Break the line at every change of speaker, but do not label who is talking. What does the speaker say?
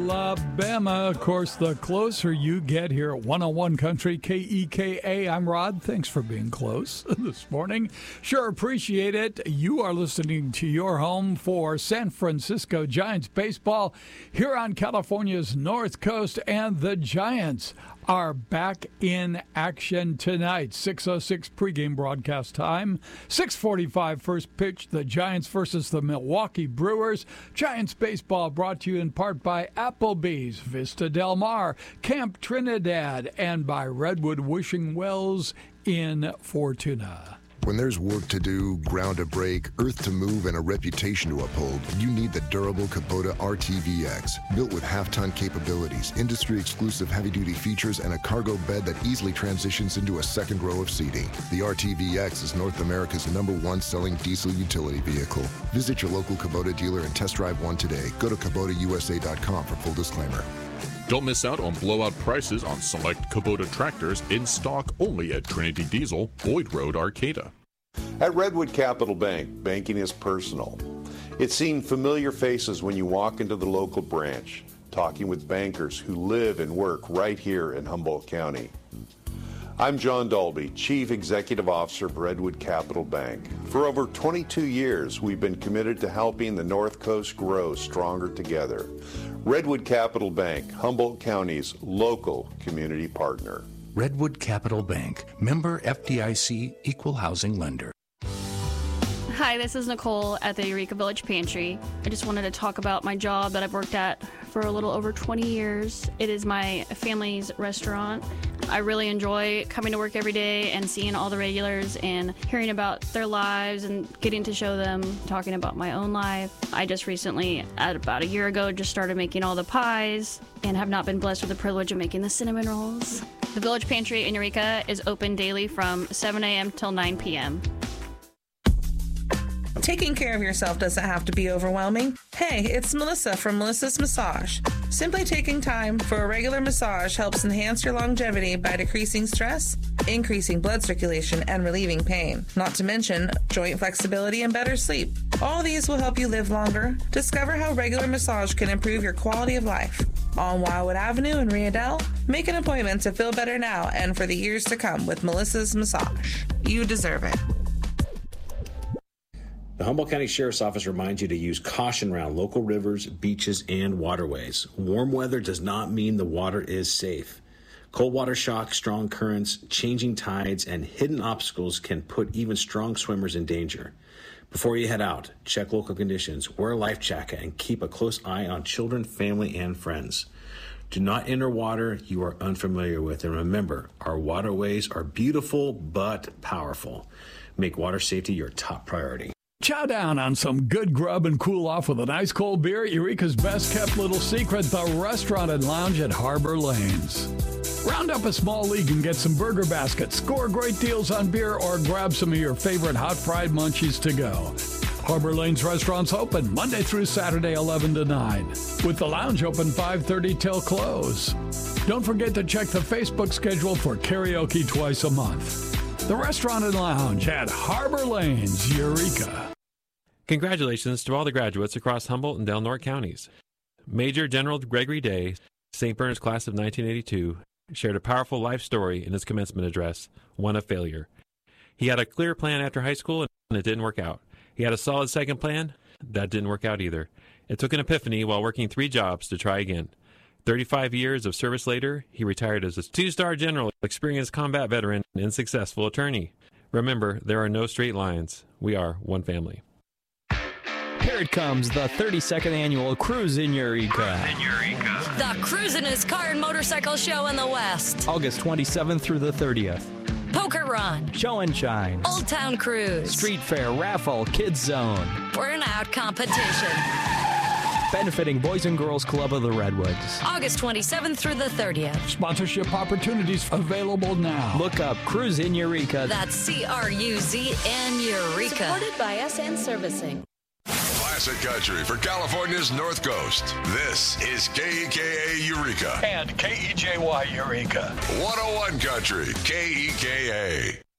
Alabama. Of course, the closer you get here at 101 Country, KEKA. I'm Rod. Thanks for being close this morning. Sure appreciate it. You are listening to your home for San Francisco Giants baseball here on California's North Coast, and the Giants are back in action tonight. 6:06 pregame broadcast time. 6:45 first pitch. The Giants versus the Milwaukee Brewers. Giants baseball brought to you in part by Applebee's, Vista Del Mar, Camp Trinidad, and by Redwood Wishing Wells in Fortuna.
When there's work to do, ground to break, earth to move, and a reputation to uphold, you need the durable Kubota RTVX. Built with half-ton capabilities, industry-exclusive heavy-duty features, and a cargo bed that easily transitions into a second row of seating. The RTVX is North America's #1 selling diesel utility vehicle. Visit your local Kubota dealer and test drive one today. Go to KubotaUSA.com for full disclaimer.
Don't miss out on blowout prices on select Kubota tractors in stock only at Trinity Diesel, Boyd Road, Arcata.
At Redwood Capital Bank, banking is personal. It's seeing familiar faces when you walk into the local branch, talking with bankers who live and work right here in Humboldt County. I'm John Dalby, Chief Executive Officer of Redwood Capital Bank. For over 22 years, we've been committed to helping the North Coast grow stronger together. Redwood Capital Bank, Humboldt County's local community partner.
Redwood Capital Bank, member FDIC, equal housing lender.
Hi, this is Nicole at the Eureka Village Pantry. I just wanted to talk about my job that I've worked at for a little over 20 years. It is my family's restaurant. I really enjoy coming to work every day and seeing all the regulars and hearing about their lives and getting to show them, talking about my own life. I just recently, about a year ago, just started making all the pies and have not been blessed with the privilege of making the cinnamon rolls. The Village Pantry in Eureka is open daily from 7 a.m. till 9 p.m.
Taking care of yourself doesn't have to be overwhelming. Hey, it's Melissa from Melissa's Massage. Simply taking time for a regular massage helps enhance your longevity by decreasing stress, increasing blood circulation, and relieving pain. Not to mention joint flexibility and better sleep. All these will help you live longer. Discover how regular massage can improve your quality of life. On Wildwood Avenue in Riadell, make an appointment to feel better now and for the years to come with Melissa's Massage. You deserve it.
The Humboldt County Sheriff's Office reminds you to use caution around local rivers, beaches, and waterways. Warm weather does not mean the water is safe. Cold water shock, strong currents, changing tides, and hidden obstacles can put even strong swimmers in danger. Before you head out, check local conditions, wear a life jacket, and keep a close eye on children, family, and friends. Do not enter water you are unfamiliar with, and remember, our waterways are beautiful but powerful. Make water safety your top priority.
Chow down on some good grub and cool off with an ice cold beer at Eureka's best kept little secret, the restaurant and lounge at Harbor Lanes. Round up a small league and get some burger baskets, score great deals on beer, or grab some of your favorite hot fried munchies to go. Harbor Lanes restaurants open Monday through Saturday 11 to 9, with the lounge open 5:30 till close. Don't forget to check the Facebook schedule for karaoke twice a month. The restaurant and lounge at Harbor Lanes, Eureka.
Congratulations to all the graduates across Humboldt and Del Norte counties. Major General Gregory Day, St. Bernard's class of 1982, shared a powerful life story in his commencement address, one of failure. He had a clear plan after high school, and it didn't work out. He had a solid second plan. That didn't work out either. It took an epiphany while working 3 jobs to try again. 35 years of service later, he retired as a 2-star general, experienced combat veteran, and successful attorney. Remember, there are no straight lines. We are one family.
Here it comes, the 32nd annual Cruise in Eureka.
The cruisin'est car and motorcycle show in the West.
August 27th through the 30th.
Poker Run.
Show and Shine.
Old Town Cruise.
Street Fair, Raffle, Kids Zone.
Burnout Competition.
Benefiting Boys and Girls Club of the Redwoods.
August 27th through the 30th.
Sponsorship opportunities available now.
Look up Cruise in Eureka.
That's CRUZN Eureka.
Supported by SN Servicing.
Classic country for California's North Coast. This is KEKA Eureka.
And KEJY Eureka.
101 Country, KEKA.